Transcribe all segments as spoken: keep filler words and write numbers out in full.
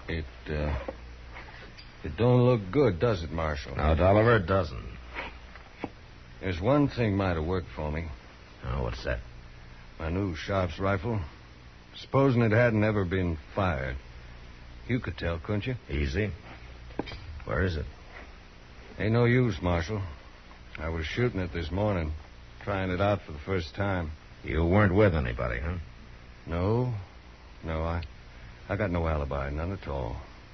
It, uh... It don't look good, does it, Marshal? No, Dolliver, it doesn't. There's one thing might have worked for me. Oh, what's that? My new Sharp's rifle. Supposing it hadn't ever been fired. You could tell, couldn't you? Easy. Where is it? Ain't no use, Marshal. I was shooting it this morning, trying it out for the first time. You weren't with anybody, huh? No. No, I... I got no alibi, none at all.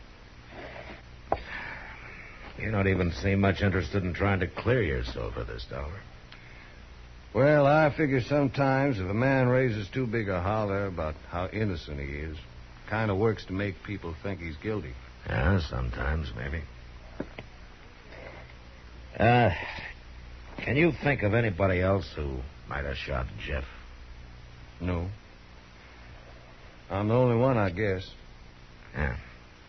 You don't even seem much interested in trying to clear yourself of this, Dolliver. Well, I figure sometimes if a man raises too big a holler about how innocent he is, kind of works to make people think he's guilty. Yeah, sometimes, maybe. Uh, can you think of anybody else who might have shot Jeff? No. I'm the only one, I guess. Yeah.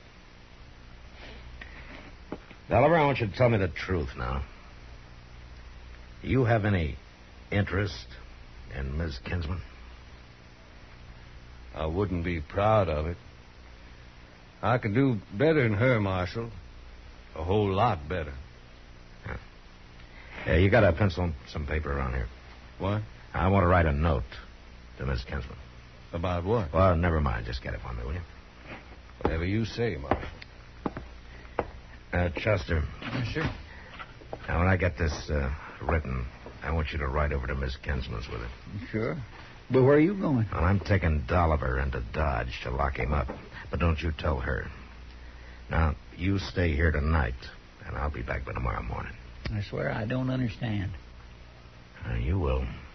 Dolliver, I want you to tell me the truth now. Do you have any interest in Miss Kinsman? I wouldn't be proud of it. I could do better than her, Marshal. A whole lot better. Yeah. Yeah, you got a pencil and some paper around here. What? I want to write a note to Miss Kinsman. About what? Well, never mind. Just get it for me, will you? Whatever you say, Marshal. Uh, Chester. Yes, sir. Now, when I get this uh, written, I want you to ride over to Miss Kinsman's with it. Sure. But where are you going? Well, I'm taking Dolliver into Dodge to lock him up. But don't you tell her. Now, you stay here tonight, and I'll be back by tomorrow morning. I swear I don't understand. Uh, you will.